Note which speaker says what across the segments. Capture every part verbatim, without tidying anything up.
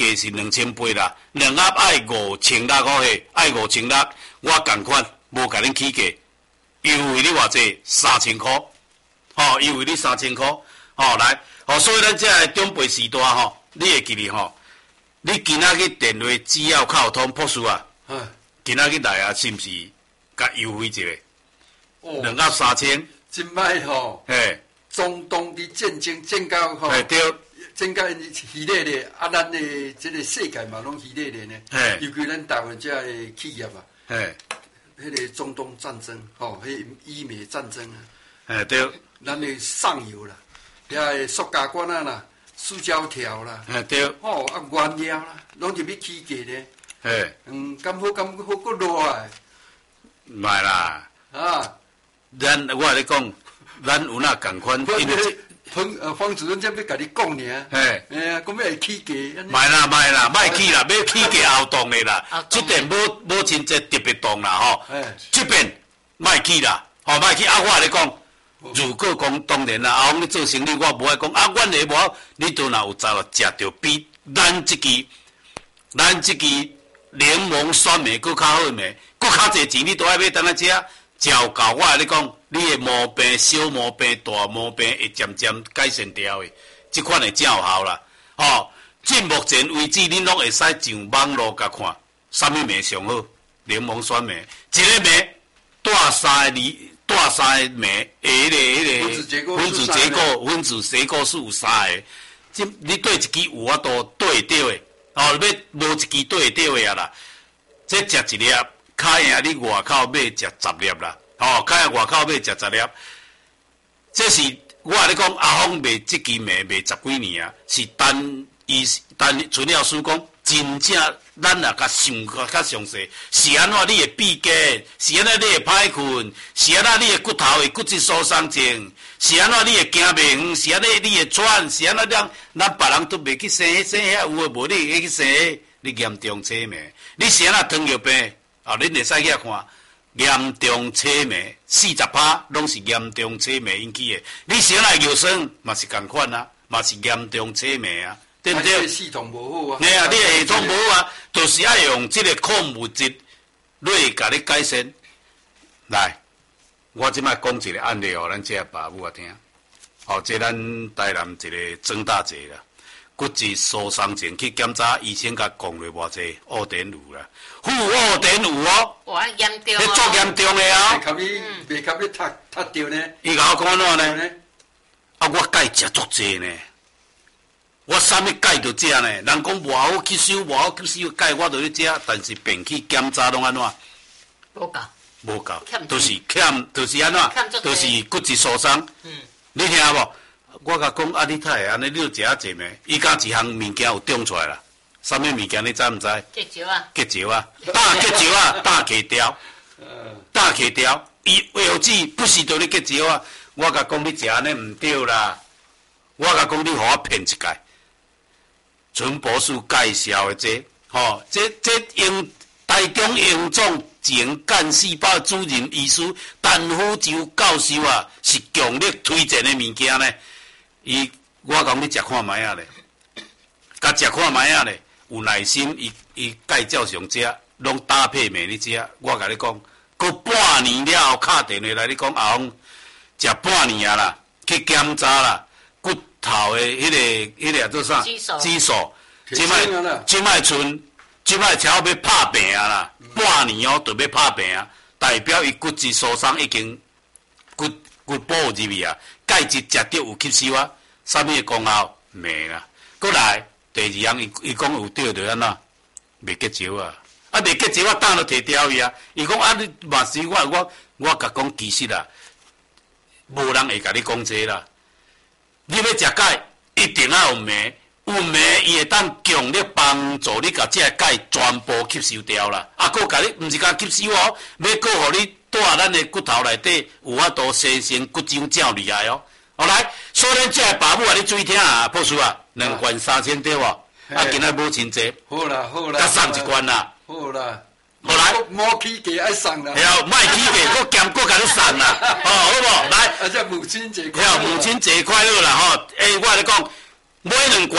Speaker 1: 价是两千八啦，两盒爱五千六块嘿，爱五千六，我共款无甲恁起价，优惠你偌济三千块，吼、哦，优惠你三千块，吼、哦，来，吼、哦，所以咱这个长辈时代吼，你会记哩吼，你今仔日电话只要靠通博士啊，
Speaker 2: 嗯，
Speaker 1: 今仔日来啊，是毋是甲优惠一下？
Speaker 2: 哦，
Speaker 1: 两盒三千，
Speaker 2: 真歹吼，
Speaker 1: 嘿，
Speaker 2: 中东伫战争战到吼，
Speaker 1: 嘿对。
Speaker 2: 真个稀咧咧，啊，咱的这个世界嘛拢稀咧咧呢。尤其咱台湾这个企业啊，
Speaker 1: 嘿，
Speaker 2: 迄个中东战争，吼，迄伊美战争啊，
Speaker 1: 嘿对，
Speaker 2: 咱的上游啦，遐塑胶管啊啦，塑胶条啦，
Speaker 1: 嘿对，
Speaker 2: 吼啊原料啦，拢入去起价咧。
Speaker 1: 嘿，
Speaker 2: 嗯，敢好敢好搁落来。
Speaker 1: 唔系啦，
Speaker 2: 啊，
Speaker 1: 咱我甲你讲，咱有哪共款，因为。
Speaker 2: 方呃方主任才要甲你讲尔，
Speaker 1: 嘿，
Speaker 2: 哎呀，咁要起价，
Speaker 1: 卖啦卖啦，卖起啦，要起价后动的啦，这点无无真济特别动啦吼，这边卖起啦，吼卖起啊！我来讲，如果讲当然啦，啊，你做生意我无爱讲啊，阮的无，你都若有早了食着比咱这支咱这支联盟酸梅搁较好梅，搁较济钱你都爱买当来食，照教我来你讲。你的毛病、小毛病、大毛病会渐渐改善掉的，这款会较有效啦。哦，至目前为止，恁拢会使上网络甲看，啥物梅上好？柠檬酸梅，一个梅带三个梨，带三个梅，下迄个迄个分子结构、分子结构是有三个。即你对一支有法度对会到的，哦，要无一支对会到的啊啦。这食一粒，卡赢你外口买食十粒啦。哦，开外口买食十粒，这是我甲你讲，阿峰卖这支卖卖十几年啊，是单伊单纯了师讲，真正咱也甲想较较详细，是安怎你会闭结，是安怎你会歹困，是安怎你的骨头会骨质疏松症，是安怎你会行袂远，是安怎你会喘，是安怎咱咱别人都袂去生生遐有诶无你会去生，你严重痴迷，你是安怎糖尿病，啊，恁会使去看。严重痴迷，四十趴拢是严重痴迷引起的。你先来尿酸嘛是共款啊，嘛是严重痴迷啊，对不对？
Speaker 2: 系统无好啊。
Speaker 1: 哎啊，你的系统无好啊，就是要用这个矿物质来甲你改善。来，我即摆讲一个案例，互咱这爸母啊听。哦，这咱台南一个曾大姐啦。骨质疏松症去检查，医生甲讲了偌济恶碘有啦，负恶碘有哦，
Speaker 3: 哇严重哦，
Speaker 1: 迄足严重的啊！
Speaker 2: 袂甲你，袂甲你踢踢掉呢？
Speaker 1: 伊甲我讲怎呢？啊，我钙食足济呢，我啥物钙都食呢。人讲无好吸收，无好吸收钙，我都去食，但是便去检查拢安怎？
Speaker 3: 无够，
Speaker 1: 无够，都是欠，就是安怎？都是骨质疏松。
Speaker 3: 嗯，
Speaker 1: 你听无？我甲讲啊，你太会安尼，你就食啊济咩？伊甲一项物件有长出来啦，啥物物件你知毋知？
Speaker 3: 结石啊，
Speaker 1: 结石啊，大结石啊，大气条，大气条，伊药剂不是对你结石啊。我甲讲你食安尼毋对啦，我甲讲你互我骗一届。纯博士介绍的这，吼、哦，这这用台中荣总前干细胞主任医师陈福洲教授啊，是强烈推荐的物件呢。伊，我讲你食看卖啊咧，甲食看卖啊咧，有耐心，伊伊介照上食，拢搭配面你食。我甲你讲，过半年了后，敲电话来你讲阿峰，食半年啊啦，去检查啦，骨头的迄、那个迄、那个做啥？指数，即摆即摆剩，即摆超要拍病啊啦，半年哦，就要拍病啊，代表伊骨质疏松已经骨骨补入去啊。钙质食着有吸收啊，啥物功效没啦？过来第二项，伊伊讲有对着安怎？袂结石啊！啊，袂结石我当然摕掉伊啊！伊讲啊，你嘛是我我我甲讲其实啊，无人会甲你讲这啦。你要食钙，一定要有镁，有镁伊会当强烈帮助你甲这钙全部吸收掉啦。啊，佫甲你毋是甲吸收哦，要佫互你。带咱的骨头内底有法度生成骨浆较厉害哦。好来，所以这个爸母啊，你注意听啊，博士啊，两罐三千对无？啊，今仔无真济。
Speaker 2: 好啦好啦。
Speaker 1: 甲送一罐啦。
Speaker 2: 好啦。
Speaker 1: 好来。
Speaker 2: 莫起价爱送啦。
Speaker 1: 系啊，莫起价，我兼搁甲你送啦。哦，好无？来。
Speaker 2: 啊，这母亲节快乐。
Speaker 1: 系啊，母亲节快乐啦吼！诶，我来讲，买两罐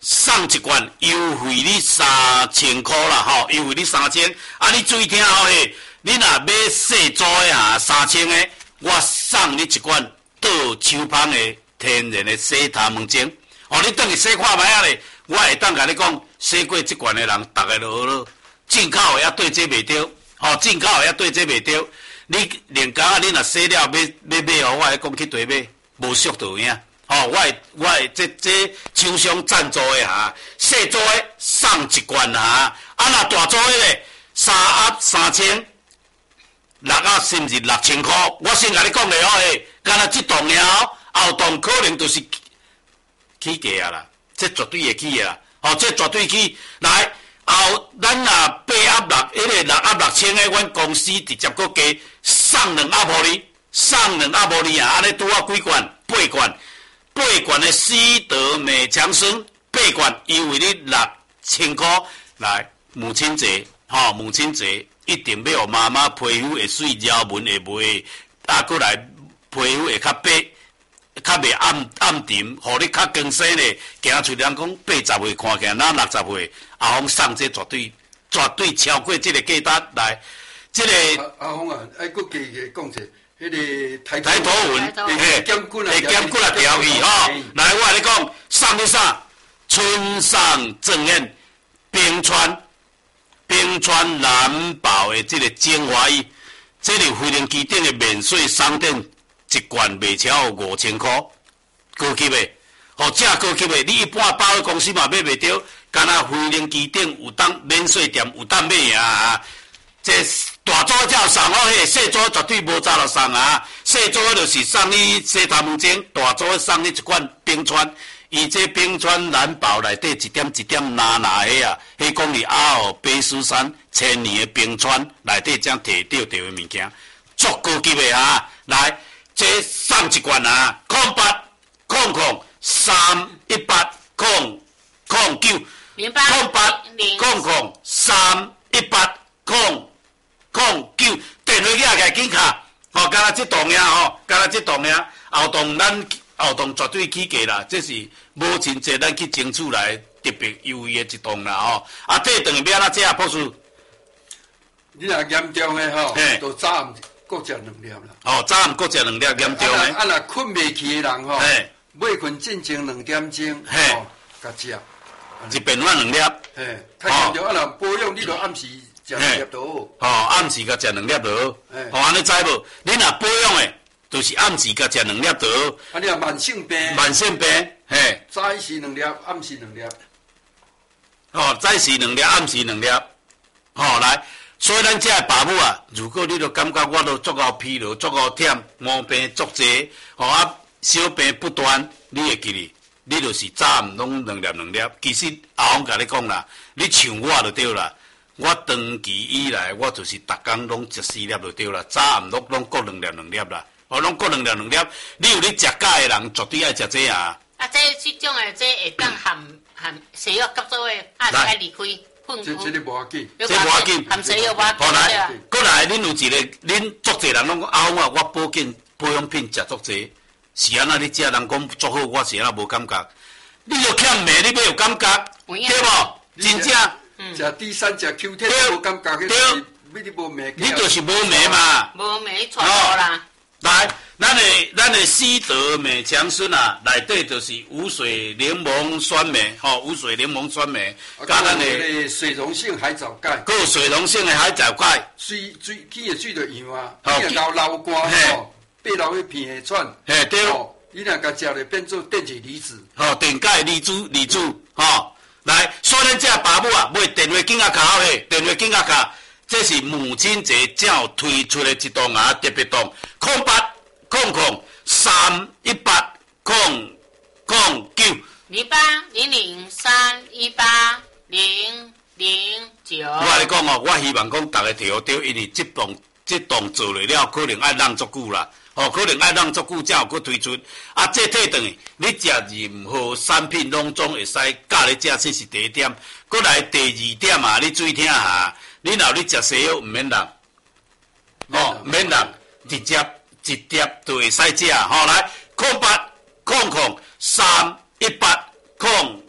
Speaker 1: 送一罐优惠你三千块啦，吼，优惠你三千。啊，你注意听好嘿，你若买细组的哈三千的，我送你一罐倒手芳的天然的洗头毛巾。哦，你等去洗看卖啊咧，我会当甲你讲，洗过这罐的人，逐个都好了。进口的也对这袂着，吼，进口的也对这袂着。你连讲啊，你若洗了，要要买哦，我来讲去对买，无俗到影。哦，我会我会这这厂商赞助的哈，细组的送一罐哈，啊若大组的咧，三盒三千，六盒是毋是六千块？我先甲你讲咧哦，诶，干那这栋了，后栋可能就是起价啊啦，这绝对会起啊，哦，这绝对起来。后咱若八盒六，迄个六盒六千的，阮公司直接搁加送两盒互你，送两盒互你啊！安尼拄啊几罐？八罐，八罐的喜德美强生，八罐优惠你六千块。来，母亲节，吼、哦，母亲节一定要互妈妈皮肤会水，条纹会袂，啊，过来皮肤会较白。较袂暗暗沉，互你较更新咧。行出人讲八十岁看起来，咱六十岁，阿峰送这绝对绝对超过这个价值来。这个
Speaker 2: 阿峰啊，爱搁加个讲者，迄个抬
Speaker 1: 抬头纹，
Speaker 2: 嘿，减骨
Speaker 1: 会减骨来调去吼。来，我来讲，送你啥？春上正艳，冰川冰川蓝宝的这个精华液，这是飞龙机顶的免税商店。一罐卖超五千块，高级的，哦，这高级的，你一般百货公司嘛买袂着，干那飞龙机顶有当免税店有当买啊！这大组才送哦，迄细组绝对无早就送啊！细组就是送你洗头毛巾，大组送你一罐冰川。伊这冰川蓝宝内底一点一点蓝蓝的啊，迄讲你阿后卑斯山千年的冰川内底将摕到着的物件，足高级的啊！来。这送一罐啊，空八空空三一八空空九，空八空空三一八空空九，电话起来紧卡，吼，敢若这栋呀吼，敢若这栋呀，后栋咱后栋绝对起价啦，这是无真济咱去争取来特别优惠的一栋啦吼，啊，这等于要哪这啊，博士？
Speaker 2: 你若严重的吼，都早。各食两粒啦。
Speaker 1: 哦，早暗各食两粒严重诶。
Speaker 2: 啊，若困袂去诶人吼，买困进前两点钟，吼，甲食。
Speaker 1: 一便饭两粒。
Speaker 2: 嘿，较严重啊！若保养，你著暗时食两粒就好。
Speaker 1: 哦，暗时甲食两粒就好。哦，安尼知无？你若保养诶，就是暗时甲食两粒就好。
Speaker 2: 啊，你若慢性病。
Speaker 1: 慢性病，嘿。
Speaker 2: 早时两粒，暗时两粒。
Speaker 1: 哦，早时两粒，暗时两粒。哦，来。所以咱这爸母啊，如果你都感觉我都足够疲劳、足够忝、毛病足济，吼啊小病不断，你会记哩，你就是早暗拢两粒两粒。其实阿峰甲你讲啦，你像我就对啦。我长期以来，我就是逐工拢食四粒就对啦，早暗拢拢各两粒两粒啦，哦，拢各两粒两粒。你有你食假的人，绝对爱食这啊。
Speaker 3: 啊，这这种的这会当含含西药合作的，啊是爱离开。
Speaker 2: 这这个无要紧，
Speaker 1: 这无要紧，
Speaker 3: 含西药无要紧。
Speaker 1: 好来，过来，恁有一个，恁足侪人拢讲阿峰啊，我保健保养品食足侪，是安那你食人讲足好，我是安那无感觉。你著欠骂，你要有感觉，对无？真正。
Speaker 2: 食 D 三食 Q 天无感觉，对，你无骂。
Speaker 1: 你就是无骂嘛。
Speaker 3: 无骂传播啦。
Speaker 1: 来，咱的咱的喜德美强孙啊，内底就是无水柠檬酸梅，吼、哦，无水柠檬酸梅，
Speaker 2: 加咱的水溶性海藻钙，
Speaker 1: 个水溶性的海藻钙，
Speaker 2: 水水起的水就样啊，你若流流汗吼，背流去鼻会喘，
Speaker 1: 嘿对，
Speaker 2: 哦，你若甲食了变做电解离子，
Speaker 1: 吼、哦，电解离子离子，吼、哦，来，所以咱这爸母啊，买电话紧啊卡嘞，电话紧啊卡。这是母亲节才推出的一档啊特别档，空八空空三一八空空九
Speaker 3: 零八零零三一八零零九。
Speaker 1: 我跟你讲哦，我希望讲大家听对，因为这档这档做了了，可能爱让足久啦，哦，可能爱让足久才有去推出。啊，这退转去，你食任何产品拢总会使教你食，这是第一点。过来第二点啊，你注意听下。你若你食西药毋免人，哦，毋免人，直接直接就会使食。吼、哦，来，空八空空三一八空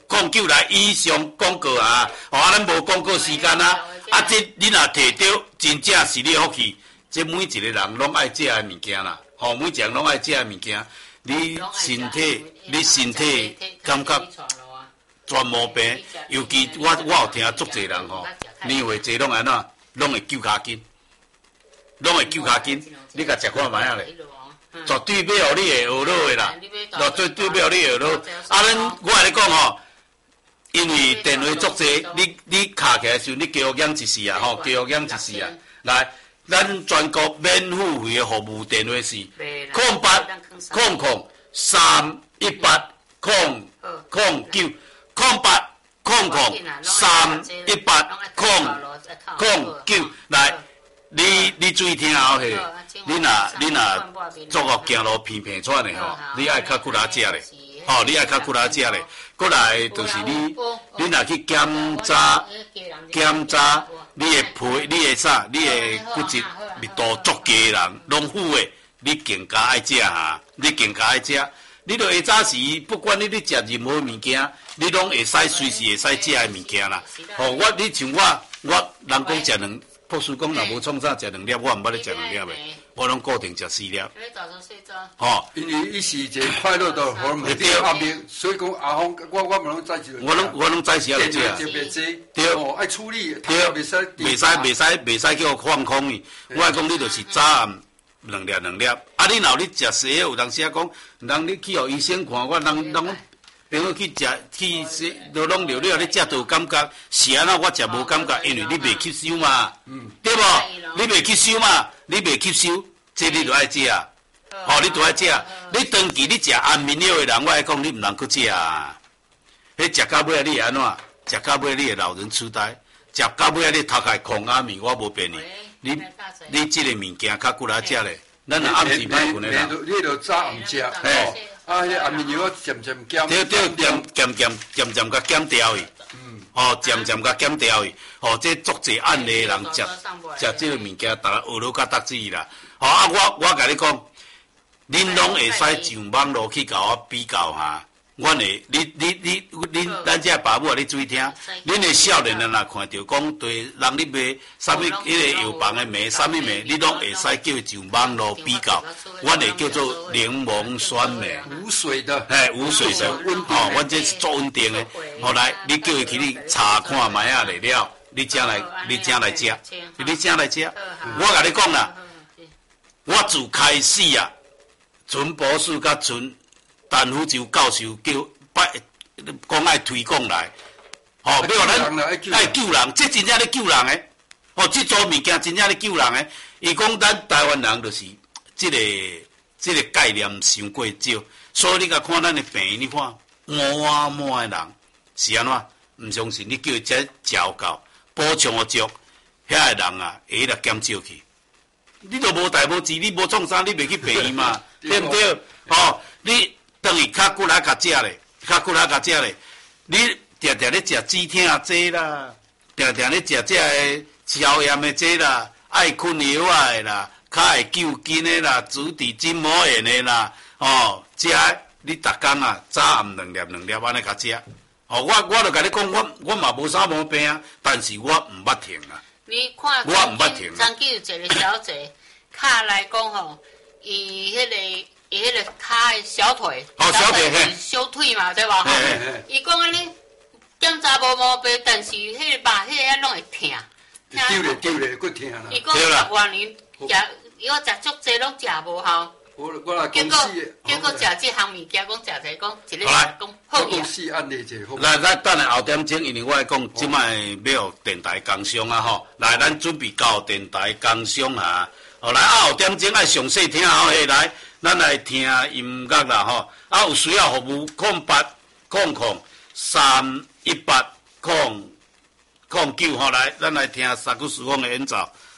Speaker 1: 控九来以上广告啊，哦，啊，咱无广告时间啊，啊，这你若摕到，真正是你福气。这每一个人拢爱食的物件啦，吼，每一个人拢爱食的物件，你身体，你身体感觉全无病，尤其我我有听足侪人吼，年岁侪拢安怎，拢会揪骹筋，拢会揪骹筋，你甲食看卖啊咧？绝对要互你会学老的啦，绝对要互你会学老。啊，咱我来讲吼，因为电话足侪，你你卡起来时候，你加我养一世啊，吼，加我养一世啊，来。咱全国免付费的服务电话是零八空空三一八空空九零八空空三一八空空九。来，你你注意听好嘿，你若你若做个行路偏偏喘的吼，你爱较骨力食咧，吼，你爱较骨力食咧。过来就是你，你若去检查检查。你的皮，你的啥，你的骨质密度足低的人，拢富的，你更加爱食哈，你更加爱食。你著下早时，不管你咧食任何物件，你拢会使随时会使食的物件啦。吼，我你像我，我人讲食两，博士讲若无创啥食两粒，我毋捌咧食两粒的，我拢固定食四粒。吼，
Speaker 2: 因为伊是一个快乐的荷尔蒙，对阿明，所以讲阿峰，我我们拢早时。
Speaker 1: 我拢我拢早时来食。
Speaker 2: 对，哦，爱处理，
Speaker 1: 对，袂使袂使袂使袂使叫我放空伊。我来讲，你就是早暗两粒两粒。啊，你若你食西，有当时啊讲，人你去互医生看，我人人朋友去食去食，都拢聊了，你食都有感觉。是安那我食无感觉，因为你袂吸收嘛，对无？你袂吸收嘛，你袂吸收，这你就爱食。哦，你都爱食。你长期你食安眠药的人，我来讲，你毋通去食。迄食到尾你会安怎？食到尾你会老人痴呆，食到尾你头壳空阿面，我无骗你。你你即个物件较骨力食咧，咱若暗时歹困的人。
Speaker 2: 你著早暗食，哦，啊，迄安眠药渐渐减。
Speaker 1: 对对，渐渐渐渐渐甲减掉伊。嗯。哦，渐渐甲减掉伊。哦，这足侪暗的人食食即个物件，逐个学了甲得志啦。哦啊，我我甲你讲。恁拢会使上网络去甲我比较哈，阮会，你你你恁咱遮爸母啊，你注意听，恁的少年人若看到讲对人咧卖啥物迄个药房的卖啥物卖，你拢会使叫伊上网络比较，阮会叫做柠檬酸梅，
Speaker 2: 无水的，
Speaker 1: 嘿，无水的，哦，阮这是做稳定的，后来你叫伊去你查看卖啊来了，你才来你才来食，你才来食，我甲你讲啦，我自开始啊。陈博士甲陈陈福洲教授叫拜讲爱推广来，吼，要互咱爱救人，这真正咧救人诶，吼，这做物件真正咧救人诶。伊讲咱台湾人就是即个即个概念伤过少，所以你甲看咱诶病，你看满满诶人是安怎？毋相信你叫伊食食够补充互足，遐诶人啊会来减少去。你都无代无志，你无创啥，你袂去病嘛？对不对？哦，你等于较骨力较食咧，较骨力较食咧。你定定咧食止痛剂啦，定定咧食这个消炎的剂啦，爱困药啊啦，较会救筋的啦，主治筋膜炎的啦，哦，食你逐工啊早暗两粒两粒安尼甲食。哦，我我就甲你讲，我我嘛无啥毛病啊，但是我毋捌停啊。
Speaker 3: 你看，
Speaker 1: 我毋捌停。
Speaker 3: 曾经有一个小姐，卡来讲吼。伊迄个，伊迄个骹的小腿，
Speaker 1: 哦，小腿嘿，
Speaker 3: 小腿嘛，对吧？伊讲安尼检查无毛病，但是迄个肉迄个啊拢会疼，
Speaker 2: 丢咧丢咧，佫疼啦。
Speaker 3: 伊讲十外年食，我食足济拢食无效。
Speaker 2: 我我来
Speaker 3: 结果结果食即项物件，讲食者讲一个讲好
Speaker 2: 呀。四案例者好。
Speaker 1: 来，咱等下后点钟，因为我来讲，即摆要电台工商啊吼，来，咱准备到电台工商啊。好来，啊后点钟爱详细听好下来，咱来听音乐啦吼。啊有需要服务零八零零三一八零零九吼来，咱来听萨克斯风的演奏。